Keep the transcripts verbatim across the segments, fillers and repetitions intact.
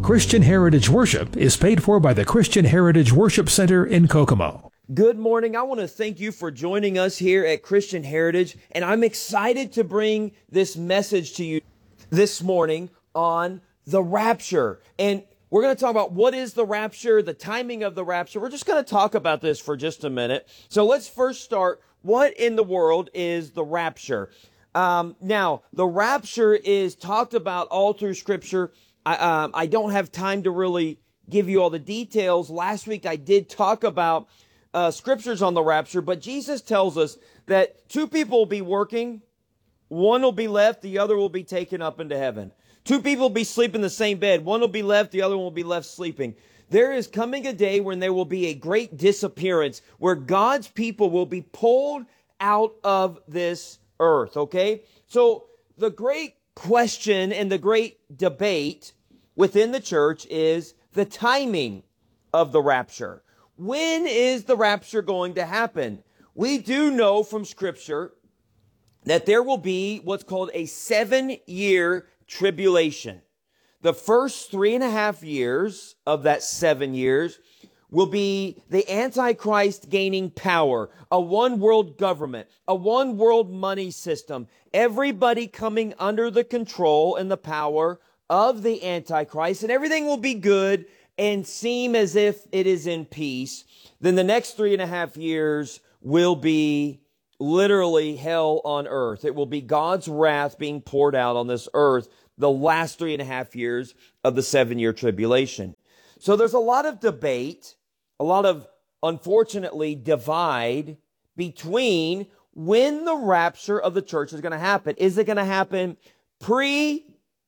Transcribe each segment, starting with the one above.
Christian Heritage Worship is paid for by the Christian Heritage Worship Center in Kokomo. Good morning. I want to thank you for joining us here at Christian Heritage, and I'm excited to bring this message to you this morning on the rapture. And we're going to talk about what is the rapture, the timing of the rapture. We're just going to talk about this for just a minute. So let's first start. What in the world is the rapture? Um, now, the rapture is talked about all through Scripture. I, um, I don't have time to really give you all the details. Last week I did talk about uh, scriptures on the rapture, but Jesus tells us that two people will be working. One will be left, the other will be taken up into heaven. Two people will be sleeping in the same bed. One will be left, the other one will be left sleeping. There is coming a day when there will be a great disappearance, where God's people will be pulled out of this earth, okay? So the great question and the great debate within the church is the timing of the rapture. When is the rapture going to happen? We do know from Scripture that there will be what's called a seven-year tribulation. The first three and a half years of that seven years will be the Antichrist gaining power, a one-world government, a one-world money system, everybody coming under the control and the power of the Antichrist, and everything will be good and seem as if it is in peace. Then the next three and a half years will be literally hell on earth. It will be God's wrath being poured out on this earth, the last three and a half years of the seven-year tribulation. So there's a lot of debate, a lot of, unfortunately, divide between when the rapture of the church is going to happen. Is it going to happen pre,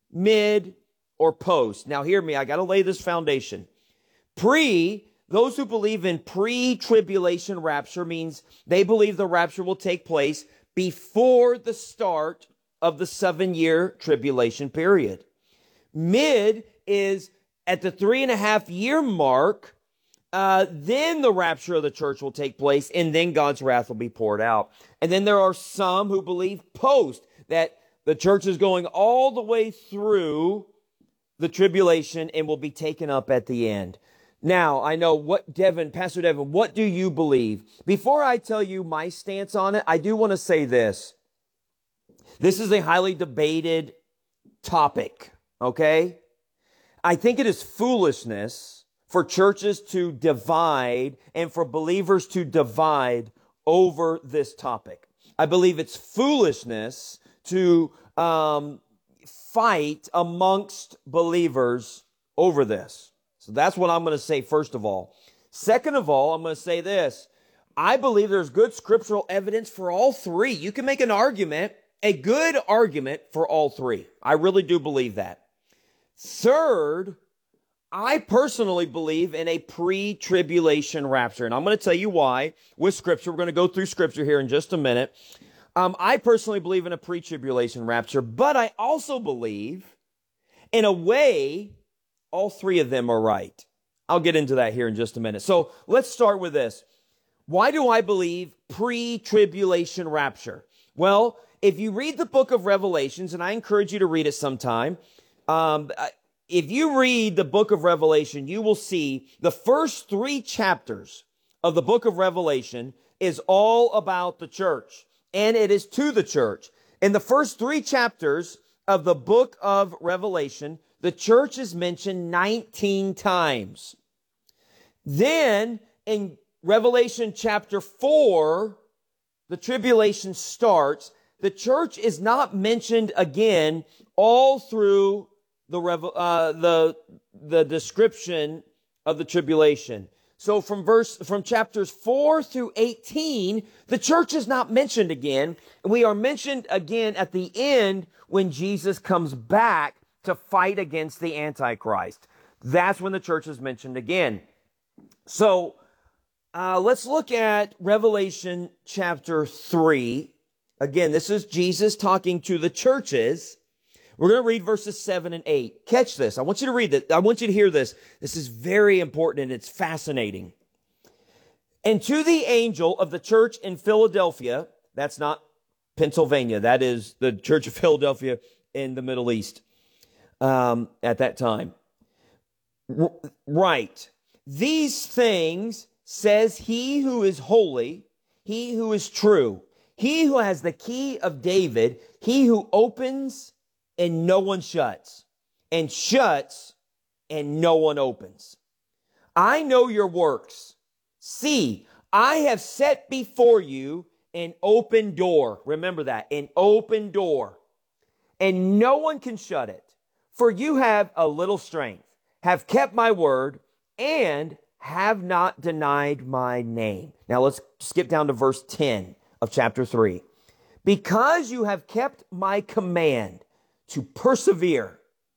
mid, or post? Now hear me, I got to lay this foundation. Pre, those who believe in pre-tribulation rapture means they believe the rapture will take place before the start of the seven-year tribulation period. Mid is at the three and a half year mark. Uh, then the rapture of the church will take place, and then God's wrath will be poured out. And then there are some who believe post, that the church is going all the way through the tribulation and will be taken up at the end. Now, I know what, Devin, Pastor Devin, what do you believe? Before I tell you my stance on it, I do want to say this. This is a highly debated topic, okay? I think it is foolishness for churches to divide and for believers to divide over this topic. I believe it's foolishness to um, fight amongst believers over this. So that's what I'm going to say first of all. Second of all, I'm going to say this. I believe there's good scriptural evidence for all three. You can make an argument, a good argument for all three. I really do believe that. Third, I personally believe in a pre-tribulation rapture, and I'm going to tell you why with Scripture. We're going to go through Scripture here in just a minute. Um, I personally believe in a pre-tribulation rapture, but I also believe, in a way, all three of them are right. I'll get into that here in just a minute. So let's start with this. Why do I believe pre-tribulation rapture? Well, if you read the book of Revelations, and I encourage you to read it sometime, um, if you read the book of Revelation, you will see the first three chapters of the book of Revelation is all about the church, and it is to the church. In the first three chapters of the book of Revelation, the church is mentioned nineteen times. Then in Revelation chapter four, the tribulation starts. The church is not mentioned again all through the uh, the the description of the tribulation. So from verse from chapters four through eighteen, the church is not mentioned again. We are mentioned again at the end when Jesus comes back to fight against the Antichrist. That's when the church is mentioned again. So uh, let's look at Revelation chapter three. Again, this is Jesus talking to the churches. We're going to read verses seven and eight. Catch this. I want you to read this. I want you to hear this. This is very important and it's fascinating. And to the angel of the church in Philadelphia, that's not Pennsylvania, that is the church of Philadelphia in the Middle East um, at that time. Right. These things says he who is holy, he who is true, he who has the key of David, he who opens and no one shuts, and shuts and no one opens. I know your works. See, I have set before you an open door. Remember that, an open door. And no one can shut it. For you have a little strength, have kept my word, and have not denied my name. Now let's skip down to verse ten of chapter three. Because you have kept my command to persevere,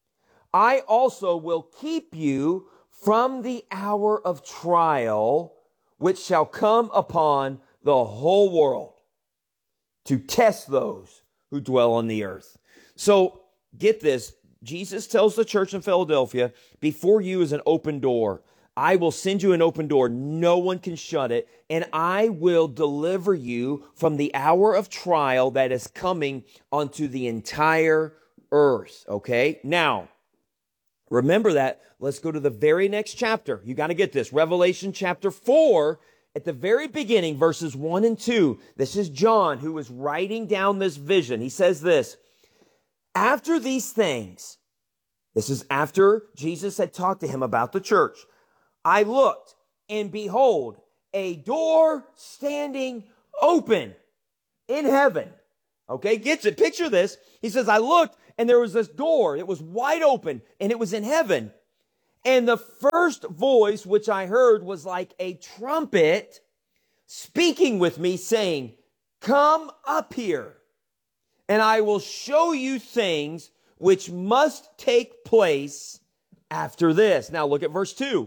I also will keep you from the hour of trial, which shall come upon the whole world to test those who dwell on the earth. So get this. Jesus tells the church in Philadelphia, before you is an open door. I will send you an open door. No one can shut it. And I will deliver you from the hour of trial that is coming onto the entire earth. Okay? Now, remember that. Let's go to the very next chapter. You got to get this. Revelation chapter four, at the very beginning, verses one and two. This is John who is writing down this vision. He says this, after these things, this is after Jesus had talked to him about the church, I looked, and behold, a door standing open in heaven. Okay, gets it. Picture this. He says, I looked, and there was this door. It was wide open, and it was in heaven. And the first voice which I heard was like a trumpet speaking with me, saying, come up here, and I will show you things which must take place after this. Now look at verse two.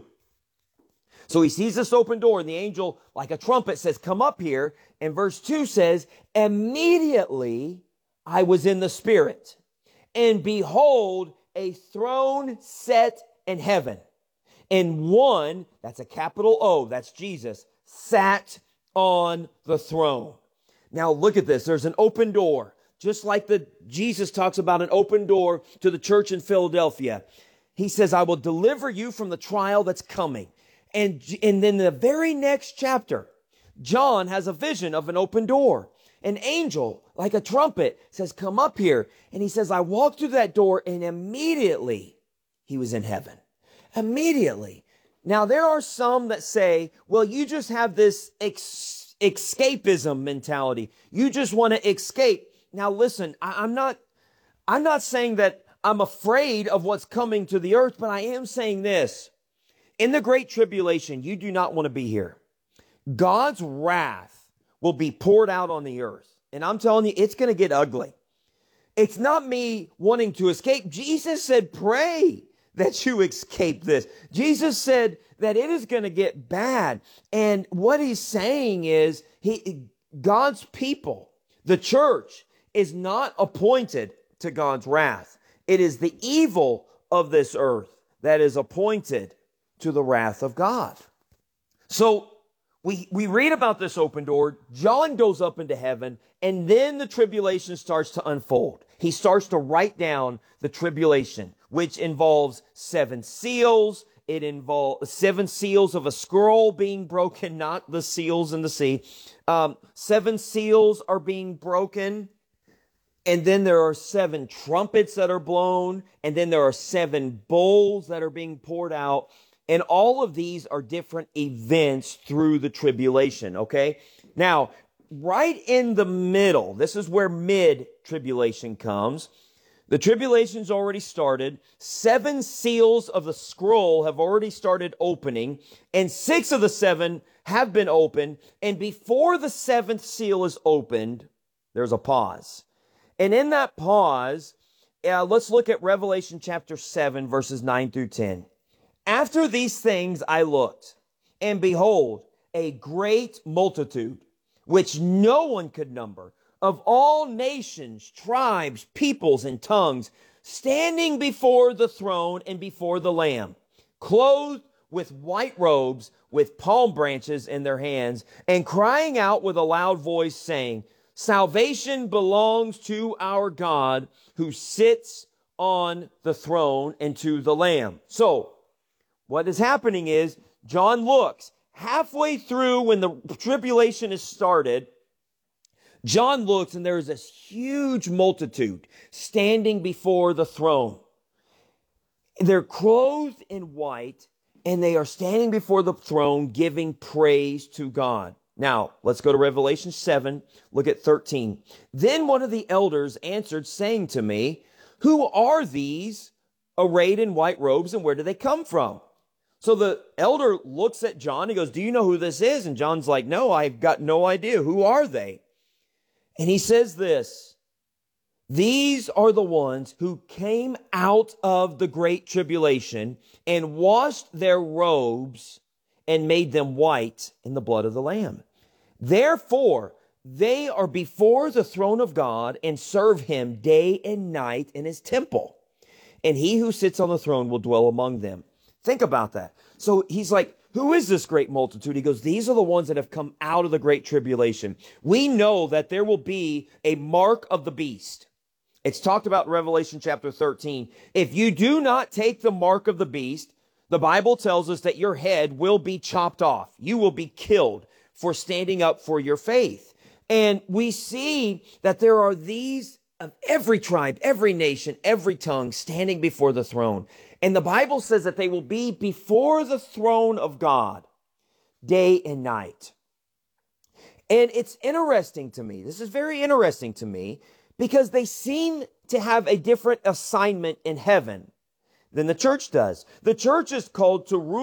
So he sees this open door, and the angel, like a trumpet, says, come up here. And verse two says, immediately I was in the Spirit, and behold, a throne set in heaven. And one, that's a capital O, that's Jesus, sat on the throne. Now look at this. There's an open door. Just like the Jesus talks about an open door to the church in Philadelphia. He says, I will deliver you from the trial that's coming. And, and then the very next chapter, John has a vision of an open door. An angel, like a trumpet, says, come up here. And he says, I walked through that door, and immediately he was in heaven. Immediately. Now, there are some that say, well, you just have this ex- escapism mentality. You just want to escape. Now, listen, I, I'm not, I'm not saying that I'm afraid of what's coming to the earth, but I am saying this. In the Great Tribulation, you do not want to be here. God's wrath will be poured out on the earth. And I'm telling you, it's going to get ugly. It's not me wanting to escape. Jesus said, pray that you escape this. Jesus said that it is going to get bad. And what he's saying is, he, God's people, the church, is not appointed to God's wrath. It is the evil of this earth that is appointed to the wrath of God. So we, we read about this open door. John goes up into heaven, and then the tribulation starts to unfold. He starts to write down the tribulation, which involves seven seals. It involves seven seals of a scroll being broken, not the seals in the sea. Um, seven seals are being broken. And then there are seven trumpets that are blown. And then there are seven bowls that are being poured out. And all of these are different events through the tribulation, okay? Now, right in the middle, this is where mid-tribulation comes. The tribulation's already started. Seven seals of the scroll have already started opening. And six of the seven have been opened. And before the seventh seal is opened, there's a pause. And in that pause, uh, let's look at Revelation chapter seven, verses nine through ten. After these things I looked, and behold, a great multitude, which no one could number, of all nations, tribes, peoples, and tongues, standing before the throne and before the Lamb, clothed with white robes, with palm branches in their hands, and crying out with a loud voice, saying, salvation belongs to our God who sits on the throne and to the Lamb. So, what is happening is John looks halfway through when the tribulation is started. John looks and there is this huge multitude standing before the throne. They're clothed in white and they are standing before the throne giving praise to God. Now, let's go to Revelation seven, look at thirteen. Then one of the elders answered, saying to me, who are these arrayed in white robes and where do they come from? So the elder looks at John. He goes, do you know who this is? And John's like, no, I've got no idea. Who are they? And he says this, these are the ones who came out of the great tribulation and washed their robes and made them white in the blood of the Lamb. Therefore, they are before the throne of God and serve him day and night in his temple. And he who sits on the throne will dwell among them. Think about that. So he's like, who is this great multitude? He goes, these are the ones that have come out of the great tribulation. We know that there will be a mark of the beast. It's talked about in Revelation chapter thirteen. If you do not take the mark of the beast, the Bible tells us that your head will be chopped off. You will be killed for standing up for your faith. And we see that there are these of every tribe, every nation, every tongue standing before the throne. And the Bible says that they will be before the throne of God day and night. And it's interesting to me. This is very interesting to me because they seem to have a different assignment in heaven than the church does. The church is called to rule